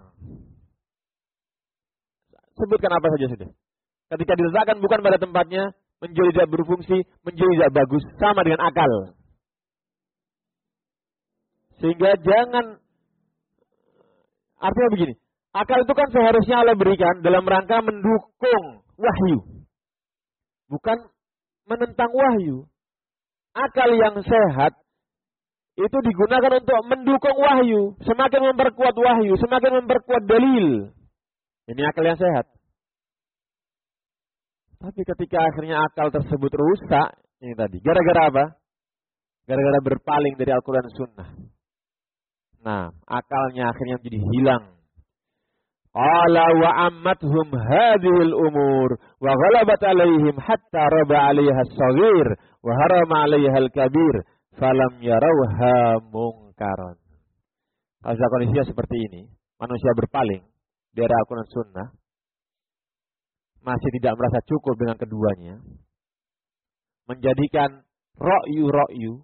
S2: Sebutkan apa saja sudah. Ketika diletakkan bukan pada tempatnya, menjadi tidak berfungsi, menjadi tidak bagus, sama dengan akal. Sehingga jangan, artinya begini, akal itu kan seharusnya Allah berikan dalam rangka mendukung wahyu. Bukan menentang wahyu. Akal yang sehat itu digunakan untuk mendukung wahyu. Semakin memperkuat wahyu, semakin memperkuat dalil. Ini akal yang sehat. Tapi ketika akhirnya akal tersebut rusak, ini tadi, gara-gara apa? Gara-gara berpaling dari Al-Quran Sunnah. Nah, akalnya akhirnya jadi hilang. Qala wa ammathum hadhil umur wa ghalabat alaihim hatta raba alaiha as-saghir wa harama alaiha al-kabir falam yarawha mungkaran. Kalau kondisinya seperti ini, manusia berpaling dari Al-Quran Sunnah, masih tidak merasa cukup dengan keduanya, menjadikan ra'yu-ra'yu,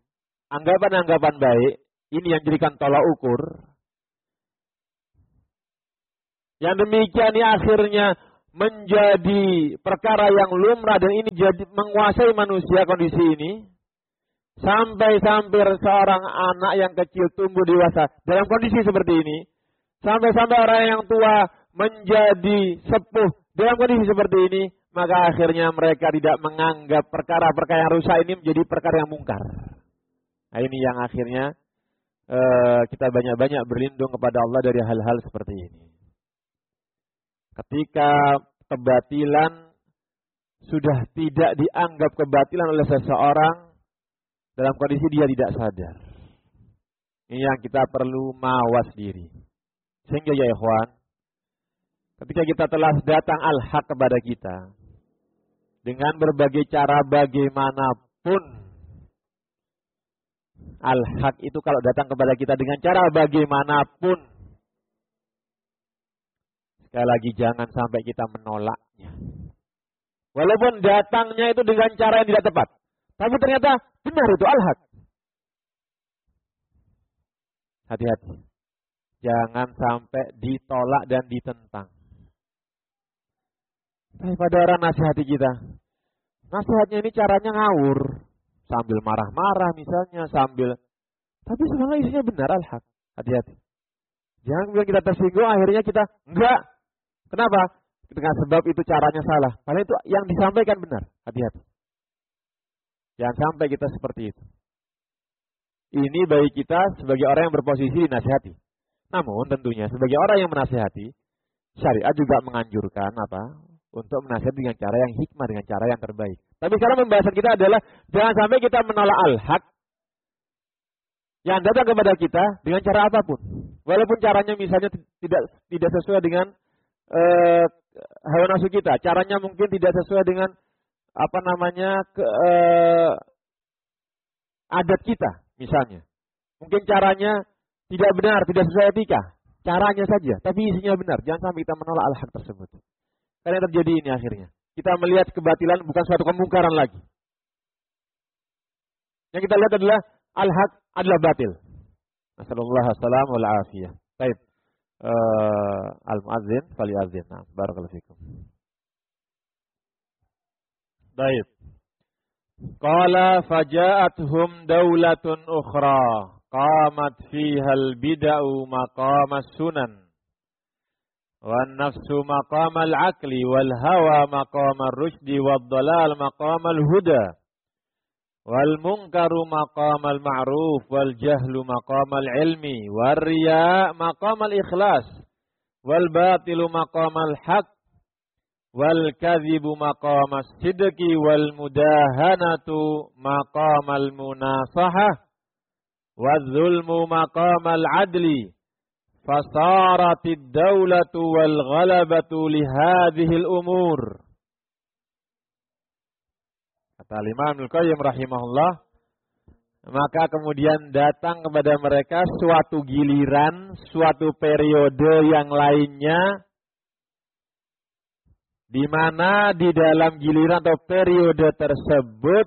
S2: anggapan-anggapan baik, ini yang jadikan tolak ukur, Yang demikian ini akhirnya menjadi perkara yang lumrah dan ini jadi menguasai manusia kondisi ini. Sampai-sampai seorang anak yang kecil tumbuh dewasa dalam kondisi seperti ini. Sampai-sampai orang yang tua menjadi sepuh dalam kondisi seperti ini. Maka akhirnya mereka tidak menganggap perkara-perkara yang rusak ini menjadi perkara yang mungkar. Nah ini yang akhirnya uh, kita banyak-banyak berlindung kepada Allah dari hal-hal seperti ini. Ketika kebatilan sudah tidak dianggap kebatilan oleh seseorang dalam kondisi dia tidak sadar. Ini yang kita perlu mawas diri. Sehingga ya ikhwan, ketika kita telah datang al-haq kepada kita, dengan berbagai cara bagaimanapun, al-haq itu kalau datang kepada kita dengan cara bagaimanapun, sekali lagi jangan sampai kita menolaknya. Walaupun datangnya itu dengan cara yang tidak tepat. Tapi ternyata benar itu al-haq. Hati-hati. Jangan sampai ditolak dan ditentang. Tapi pada orang nasihati kita. Nasihatnya ini caranya ngawur. Sambil marah-marah misalnya. Sambil. Tapi sebenarnya isinya benar al-haq. Hati-hati. Jangan kemudian kita tersinggung akhirnya kita enggak. Kenapa? Dengan sebab itu caranya salah. Padahal itu yang disampaikan benar. Hati-hati. Jangan sampai kita seperti itu. Ini bagi kita sebagai orang yang berposisi dinasihati. Namun tentunya sebagai orang yang menasihati, syariat juga menganjurkan apa? Untuk menasihati dengan cara yang hikmah, dengan cara yang terbaik. Tapi sekarang pembahasan kita adalah jangan sampai kita menolak al-haq yang datang kepada kita dengan cara apapun. Walaupun caranya misalnya tidak tidak sesuai dengan uh, hawa nafsu kita, caranya mungkin tidak sesuai dengan apa namanya ke, uh, adat kita misalnya. Mungkin caranya tidak benar, tidak sesuai etika. Caranya saja, tapi isinya benar. Jangan sampai kita menolak al-haq tersebut. Karena yang terjadi ini akhirnya. Kita melihat kebatilan bukan suatu kemungkaran lagi. Yang kita lihat adalah al-haq adalah batil. Nasallallahu alaihi wasallam wal afiyah. Baik. Uh, al-muazzin fali azin. Nah, barakallahu fikum. Baik. Qala faja'athum daulatun ukhra qamat fiha al-bid'u maqam as-sunan wan nafsu maqam al-aqli wal hawa maqam ar-rusydi wad dalal maqam al-huda wal munkaru maqam al-ma'ruf wal jahlu maqam al-ilmi war riya maqam al-ikhlas wal batilu maqam al-haq wal kadhibu maqam as-sidqi wal mudahanatu maqam al-munasahah wal zulmu maqam al-adli fasaratid dawlatu wal ghalabatu li hadhihi al-umur. Kata Imam Ibnu Qayyim rahimahullah, maka kemudian datang kepada mereka suatu giliran, suatu periode yang lainnya, di mana di dalam giliran atau periode tersebut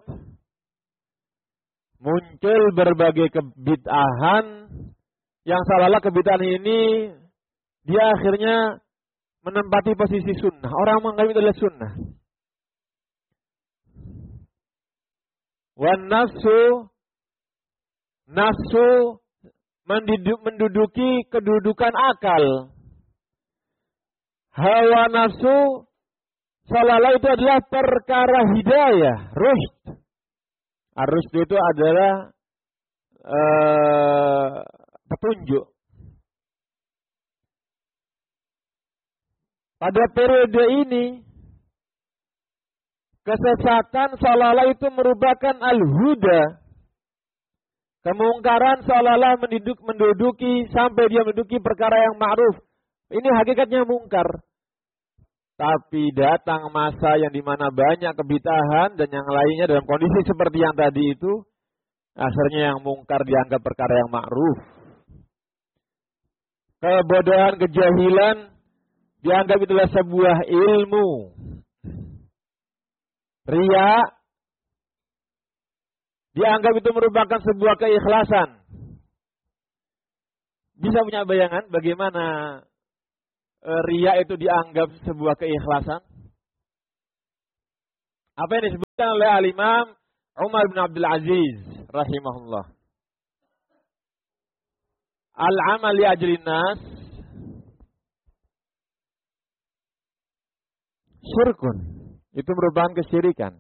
S2: muncul berbagai kebid'ahan yang seolah-olah kebid'ahan ini dia akhirnya menempati posisi sunnah. Orang menganggap itu adalah sunnah. Wan nafsu, nafsu menduduki kedudukan akal. Hawa nafsu seolah-olah itu adalah perkara hidayah, rusyd. Ar-rusyd itu adalah uh, petunjuk. Pada periode ini, kesesatan seolah-olah itu merupakan al-huda. Kemungkaran seolah-olah menduduk, menduduki sampai dia menduduki perkara yang ma'ruf. Ini hakikatnya mungkar. Tapi datang masa yang dimana banyak kebid'ahan dan yang lainnya dalam kondisi seperti yang tadi itu, akhirnya yang mungkar dianggap perkara yang ma'ruf. Kebodohan, kejahilan dianggap itulah sebuah ilmu. Riya dianggap itu merupakan sebuah keikhlasan. Bisa punya bayangan bagaimana riya itu dianggap sebuah keikhlasan? Apa yang disebutkan oleh Al-Imam Umar bin Abdul Aziz rahimahullah. Al-amal li ajlin nas syirkun. Itu merupakan kesyirikan.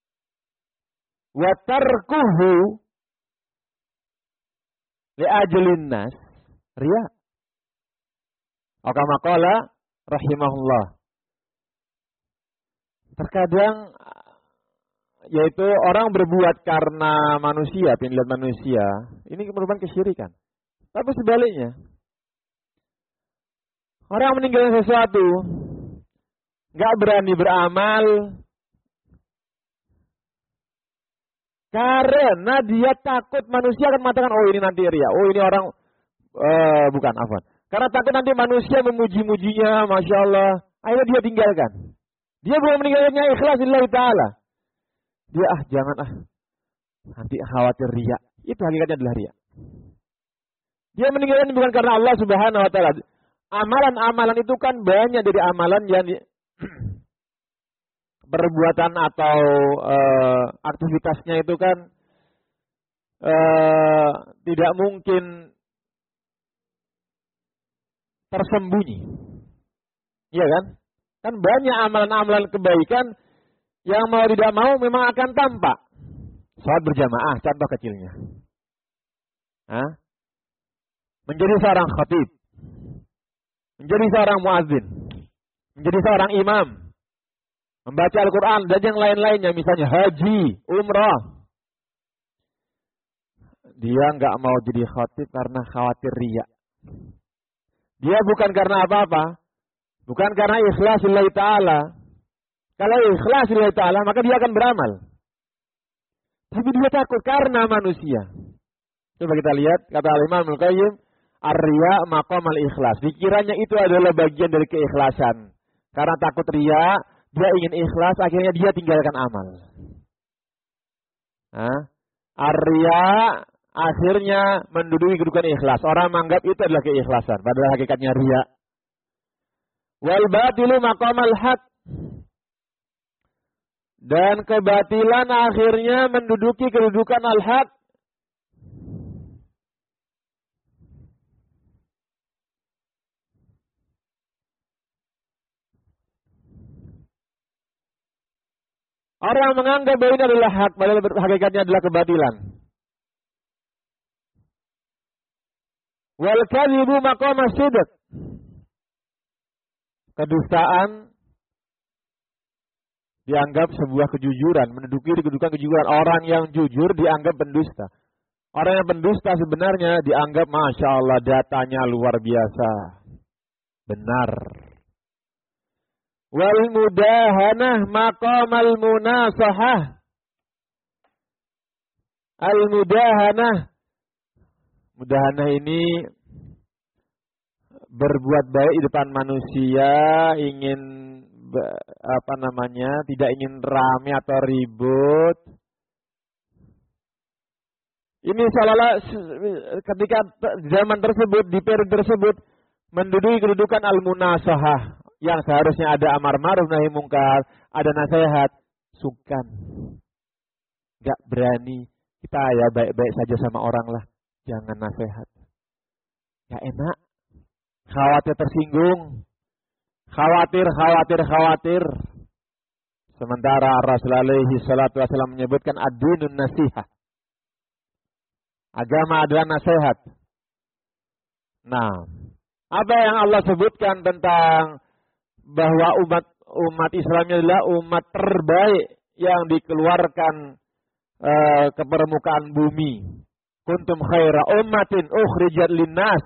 S2: Wa tarkuhu li ajlin nas riya. Kama qala rahimahullah. Terkadang yaitu orang berbuat karena manusia, ingin lihat manusia, ini merupakan kesyirikan. Tapi sebaliknya, orang meninggalkan sesuatu, nggak berani beramal, karena dia takut manusia akan mengatakan, oh ini nanti ria, oh ini orang, uh, bukan, afwan. Karena takut nanti manusia memuji-mujinya, Masya Allah, akhirnya dia tinggalkan. Dia belum meninggalkannya ikhlas lillahi ta'ala. Dia, ah jangan ah, nanti khawatir ria. Itu hakikatnya adalah ria. Dia meninggalkan bukan karena Allah Subhanahu wa taala. Amalan-amalan itu kan banyak dari amalan yang di, perbuatan atau uh, aktivitasnya itu kan uh, tidak mungkin tersembunyi. Iya kan? Kan banyak amalan-amalan kebaikan yang mau tidak mau memang akan tampak. Salat berjamaah, contoh kecilnya. Hah? Menjadi seorang khatib, menjadi seorang muadzin, menjadi seorang imam, membaca Al-Quran dan yang lain-lainnya, misalnya haji, umrah. Dia nggak mau jadi khatib karena khawatir riya. Dia bukan karena apa-apa, bukan karena ikhlas lillahi ta'ala. Kalau ikhlas lillahi ta'ala, maka dia akan beramal. Tapi dia takut karena manusia. Coba kita lihat, kata Al-Imam Al-Qayyim, ar-riya maqam al-ikhlas. Dikiranya itu adalah bagian dari keikhlasan. Karena takut riya, dia ingin ikhlas, akhirnya dia tinggalkan amal. Nah, ar-riya akhirnya menduduki kedudukan ikhlas. Orang menganggap itu adalah keikhlasan, padahal hakikatnya riya. Wal batilu maqam al-haq. Dan kebatilan akhirnya menduduki kedudukan al-haq. Orang menganggap bahwa ini adalah hak, padahal hakikatnya adalah kebatilan. Wal kadhibu maqam as-sidq. Kedustaan dianggap sebuah kejujuran, menduduki kedudukan kejujuran. Orang yang jujur dianggap pendusta. Orang yang pendusta sebenarnya dianggap Masya Allah datanya luar biasa. Benar. Wal mudahanah maqamal munasahah. Al mudahanah. Mudahanah ini berbuat baik di depan manusia, ingin apa namanya, tidak ingin rame atau ribut. Ini seolah-olah ketika zaman tersebut, di periode tersebut, menduduki kedudukan al-munasahah. Yang seharusnya ada amar ma'ruf nahi mungkar, ada nasihat, sungkan. Gak berani, kita ya baik-baik saja sama orang lah, jangan nasihat. Gak enak, khawatir tersinggung, khawatir, khawatir, khawatir. Sementara Rasulullah alaihi salatu wasallam menyebutkan ad-dinun nasihah. Agama adalah nasihat. Nah, apa yang Allah sebutkan tentang bahwa umat umat Islam adalah umat terbaik yang dikeluarkan uh, ke permukaan bumi. Kuntum khaira ummatin ukhrijat linnas.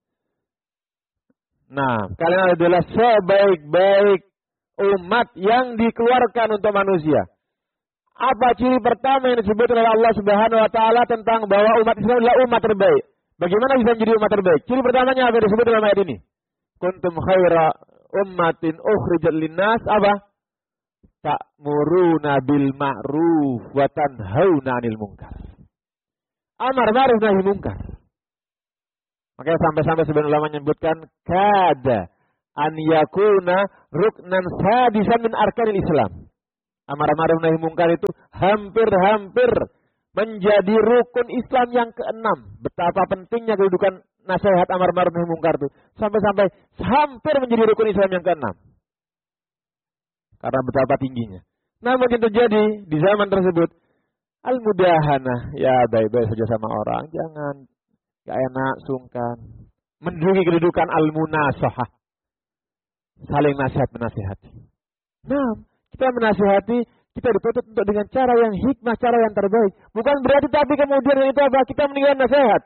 S2: Nah, kalian adalah sebaik-baik umat yang dikeluarkan untuk manusia. Apa ciri pertama yang disebut oleh Allah Subhanahu wa taala tentang bahwa umat Islam adalah umat terbaik? Bagaimana bisa menjadi umat terbaik? Ciri pertamanya apa yang disebut dalam ayat ini? Kuntum khaira ummatin ukhrijat linnas, apa? Ta'muruna bil ma'ruf wa tanhauna 'anil munkar. Amar ma'ruf nahi munkar. Makanya sampai-sampai sebenarnya ulama menyebutkan kada an yakuna ruknan sadisan min arkanil Islam. Amar ma'ruf nahi mungkar itu hampir-hampir menjadi rukun Islam yang keenam. Betapa pentingnya kedudukan nasihat amar ma'ruf nahi mungkar itu. Sampai-sampai hampir menjadi rukun Islam yang keenam. Karena betapa tingginya. Namun yang terjadi di zaman tersebut, al-mudahana, ya baik-baik saja sama orang, jangan gak enak, sungkan. Menduduki kedudukan al-munasahah. Saling nasihat menasihati. Nah, kita menasihati, kita dituntut untuk dengan cara yang hikmah, cara yang terbaik. Bukan berarti tapi kemudian itu apa? Kita meninggalkan nasihat.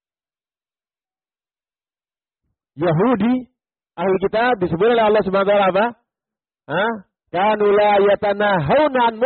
S2: Yahudi, ahli kitab disebut oleh Allah Subhanahu wa taala apa? Hah? Kanu la yatanahawna an